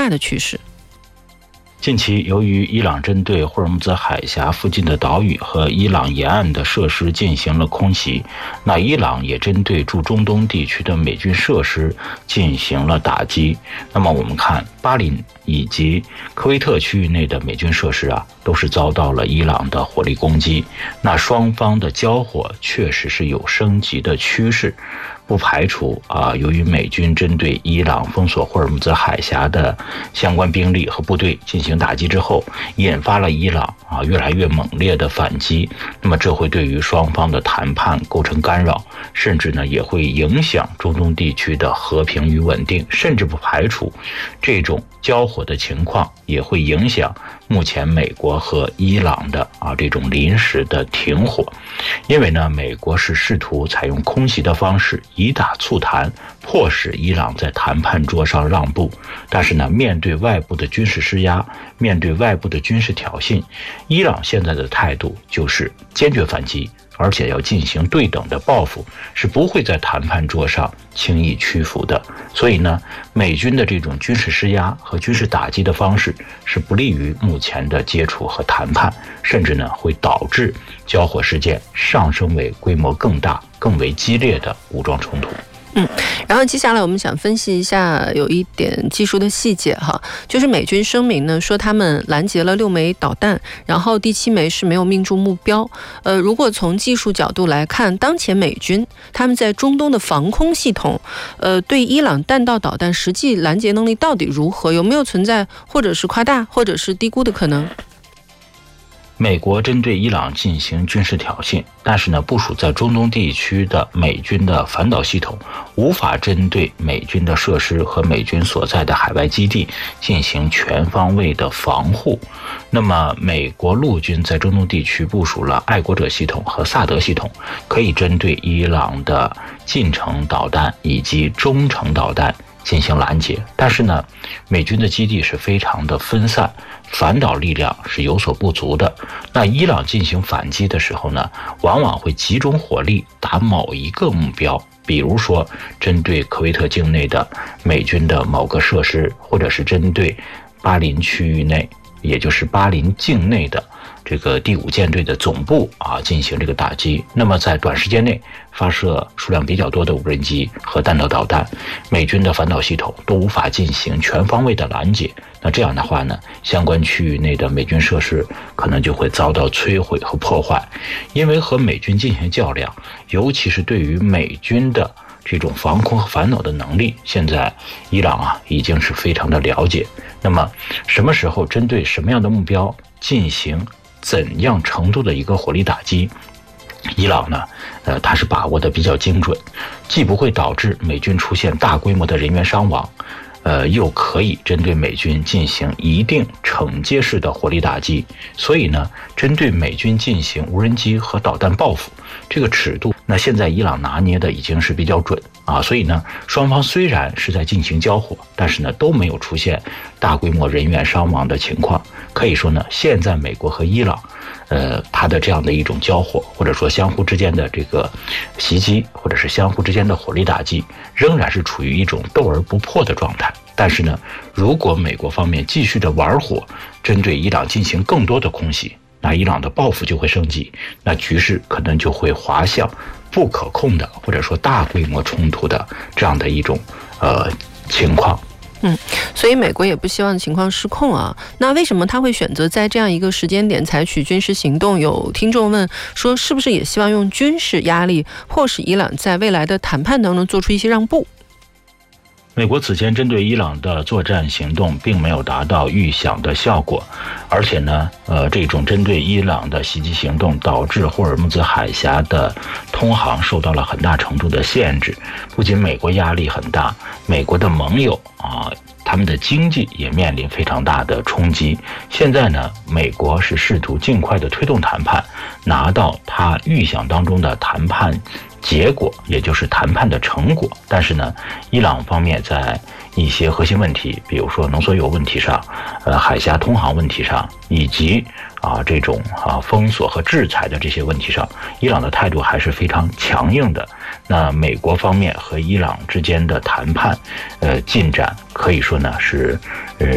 的趋势。 近期，由于伊朗针对霍尔木兹海峡附近的岛屿和伊朗沿岸的设施进行了空袭，那伊朗也针对驻中东地区的美军设施进行了打击。那么我们看巴林以及科威特区域内的美军设施都是遭到了伊朗的火力攻击。那双方的交火确实是有升级的趋势。不排除由于美军针对伊朗封锁霍尔木兹海峡的相关兵力和部队进行打击之后，引发了伊朗越来越猛烈的反击。那么这会对于双方的谈判构成干扰，甚至呢也会影响中东地区的和平与稳定，甚至不排除这种交火的情况也会影响目前美国和伊朗的这种临时的停火。因为呢，美国是试图采用空袭的方式以打促谈，迫使伊朗在谈判桌上让步。但是呢，面对外部的军事施压，面对外部的军事挑衅，伊朗现在的态度就是坚决反击，而且要进行对等的报复，是不会在谈判桌上轻易屈服的。所以呢，美军的这种军事施压和军事打击的方式是不利于目前的接触和谈判，甚至呢会导致交火事件上升为规模更大、更为激烈的武装冲突。 然后接下来我们想分析一下有一点技术的细节哈，就是美军声明呢说他们拦截了6枚导弹，然后第7枚是没有命中目标。如果从技术角度来看，当前美军他们在中东的防空系统，对伊朗弹道导弹实际拦截能力到底如何？有没有存在或者是夸大或者是低估的可能？ 美国针对伊朗进行军事挑衅，但是呢，部署在中东地区的美军的反导系统无法针对美军的设施和美军所在的海外基地进行全方位的防护。那么，美国陆军在中东地区部署了爱国者系统和萨德系统，可以针对伊朗的近程导弹以及中程导弹进行拦截。但是呢，美军的基地是非常的分散，反导力量是有所不足的。那伊朗进行反击的时候呢，往往会集中火力打某一个目标，比如说针对科威特境内的美军的某个设施，或者是针对巴林区域内，也就是巴林境内的这个第5舰队的总部进行这个打击。那么在短时间内发射数量比较多的无人机和弹道导弹，美军的反导系统都无法进行全方位的拦截。那这样的话呢，相关区域内的美军设施可能就会遭到摧毁和破坏。因为和美军进行较量，尤其是对于美军的这种防空和反导的能力，现在伊朗已经是非常的了解。那么什么时候针对什么样的目标进行怎样程度的一个火力打击，伊朗呢它是把握的比较精准，既不会导致美军出现大规模的人员伤亡，又可以针对美军进行一定惩戒式的火力打击。所以呢，针对美军进行无人机和导弹报复这个尺度，那现在伊朗拿捏的已经是比较准所以呢，双方虽然是在进行交火，但是呢都没有出现大规模人员伤亡的情况。可以说呢，现在美国和伊朗它的这样的一种交火，或者说相互之间的这个袭击，或者是相互之间的火力打击，仍然是处于一种斗而不破的状态。但是呢，如果美国方面继续的玩火，针对伊朗进行更多的空袭，那伊朗的报复就会升级，那局势可能就会滑向不可控的，或者说大规模冲突的这样的一种情况。 所以美国也不希望情况失控那为什么他会选择在这样一个时间点采取军事行动？有听众问说，是不是也希望用军事压力迫使伊朗在未来的谈判当中做出一些让步？ 美国此前针对伊朗的作战行动并没有达到预想的效果，而且呢，这种针对伊朗的袭击行动导致霍尔木兹海峡的通航受到了很大程度的限制。不仅美国压力很大，美国的盟友他们的经济也面临非常大的冲击。现在呢，美国是试图尽快的推动谈判，拿到他预想当中的谈判结果，也就是谈判的成果。但是呢，伊朗方面在一些核心问题，比如说浓缩铀问题上，海峡通航问题上，以及这种封锁和制裁的这些问题上，伊朗的态度还是非常强硬的。那美国方面和伊朗之间的谈判进展可以说呢是